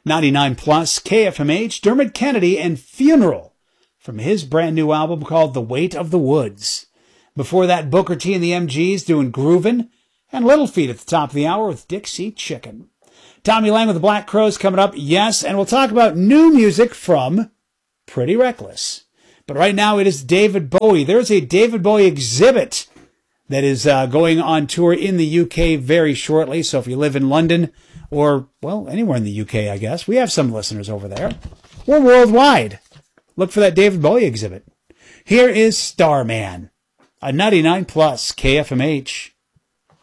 99 plus KFMH, Dermot Kennedy and Funeral from his brand new album called The Weight of the Woods. Before that, Booker T and the MGs doing Groovin', and Little Feat at the top of the hour with Dixie Chicken. Tommy Lang with the Black Crowes coming up, yes, and we'll talk about new music from Pretty Reckless. But right now it is David Bowie. There's a David Bowie exhibit that is going on tour in the UK very shortly. So if you live in London or, well, anywhere in the UK, I guess. We have some listeners over there. We're worldwide. Look for that David Bowie exhibit. Here is Starman, a 99 plus KFMH.